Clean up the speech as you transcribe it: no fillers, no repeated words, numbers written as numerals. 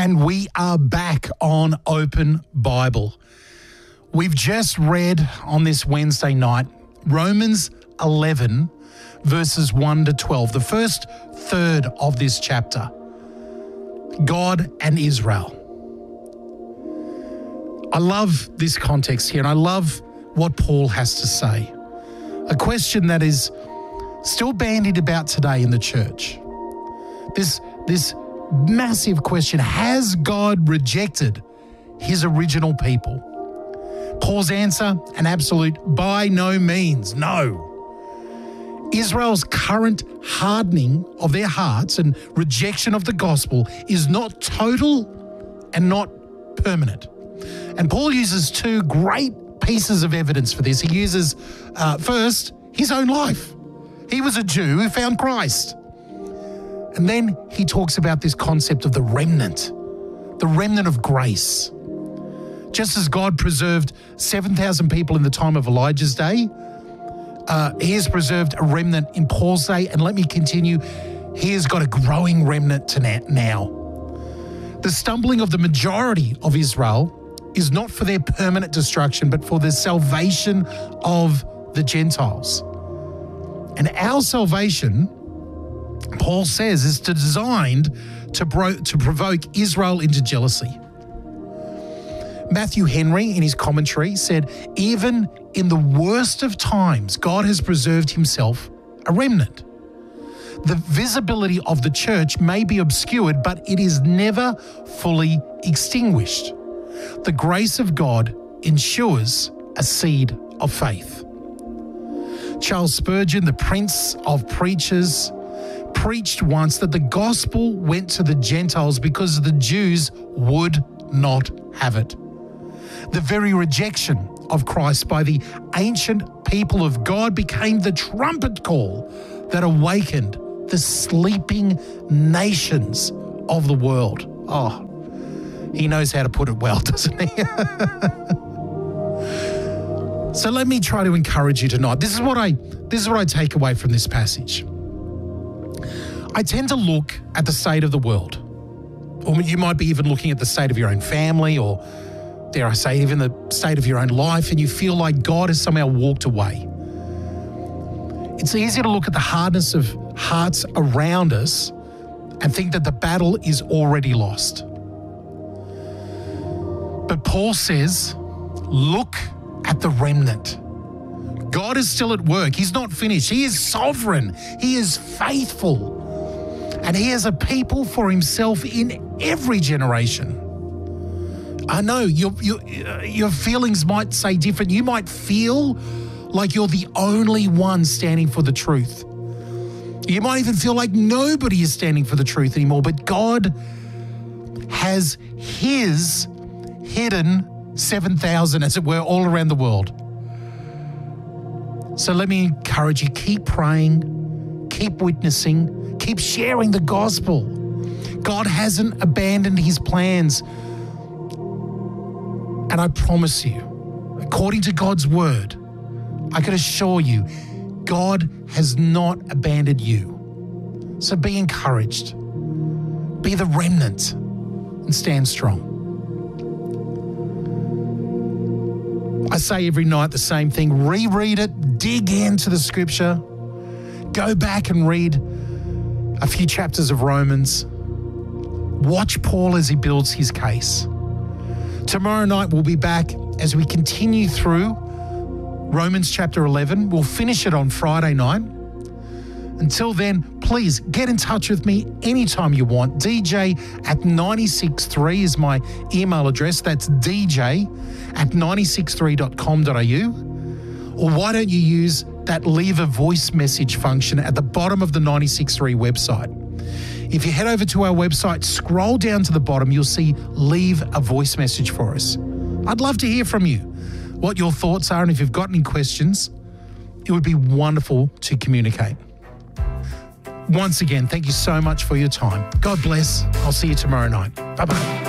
And we are back on Open Bible. We've just read on this Wednesday night, Romans 11, verses 1 to 12, the first third of this chapter, God and Israel. I love this context here, and I love what Paul has to say. A question that is still bandied about today in the church. This massive question: has God rejected his original people? Paul's answer: an absolute by no means, no. Israel's current hardening of their hearts and rejection of the gospel is not total and not permanent. And Paul uses two great pieces of evidence for this. He uses, first, his own life. He was a Jew who found Christ. And then he talks about this concept of the remnant of grace. Just as God preserved 7,000 people in the time of Elijah's day, he has preserved a remnant in Paul's day. And let me continue, he has got a growing remnant to now. The stumbling of the majority of Israel is not for their permanent destruction, but for the salvation of the Gentiles. And our salvation, Paul says, is designed to provoke Israel into jealousy. Matthew Henry, in his commentary, said, even in the worst of times, God has preserved himself a remnant. The visibility of the church may be obscured, but it is never fully extinguished. The grace of God ensures a seed of faith. Charles Spurgeon, the Prince of Preachers, preached once that the gospel went to the Gentiles because the Jews would not have it. The very rejection of Christ by the ancient people of God became the trumpet call that awakened the sleeping nations of the world. Oh, he knows how to put it well, doesn't he? So let me try to encourage you tonight. This is what I take away from this passage. I tend to look at the state of the world, or you might be even looking at the state of your own family, or dare I say, even the state of your own life, and you feel like God has somehow walked away. It's easy to look at the hardness of hearts around us and think that the battle is already lost. But Paul says, look at the remnant. God is still at work. He's not finished. He is sovereign. He is faithful. And he has a people for himself in every generation. I know your feelings might say different. You might feel like you're the only one standing for the truth. You might even feel like nobody is standing for the truth anymore, but God has his hidden 7,000, as it were, all around the world. So let me encourage you, keep praying, keep witnessing, keep sharing the gospel. God hasn't abandoned his plans. And I promise you, according to God's word, I can assure you, God has not abandoned you. So be encouraged. Be the remnant and stand strong. I say every night the same thing. Reread it, dig into the scripture, go back and read a few chapters of Romans. Watch Paul as he builds his case. Tomorrow night we'll be back as we continue through Romans chapter 11. We'll finish it on Friday night. Until then, please get in touch with me anytime you want. dj@963 is my email address. That's dj@963.com.au. Or why don't you use that leave a voice message function at the bottom of the 963 website. If you head over to our website, scroll down to the bottom, you'll see leave a voice message for us. I'd love to hear from you, what your thoughts are, and if you've got any questions, it would be wonderful to communicate. Once again, thank you so much for your time. God bless. I'll see you tomorrow night. Bye-bye.